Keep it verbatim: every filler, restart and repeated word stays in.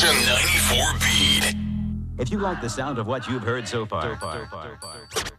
station. ninety-four Beat. If you like the sound of what you've heard so far, so far, so far, so far.